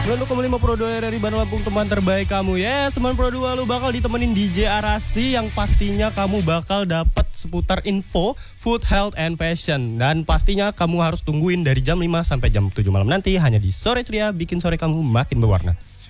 96,5 Pro 2 dari Bandung Lampung, teman terbaik kamu. Yes, teman Pro 2, lu bakal ditemenin DJ Arasi yang pastinya kamu bakal dapat seputar info food, health, and fashion. Dan pastinya kamu harus tungguin dari jam 5 sampai jam 7 malam nanti hanya di Sore Ceria, bikin sore kamu makin berwarna.